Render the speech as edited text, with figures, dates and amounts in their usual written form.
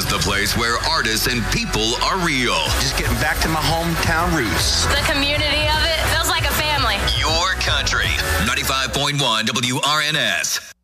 the place where artists and people are real. Just getting back to my hometown roots. The community of it feels like a family. Your country. 95.1 WRNS.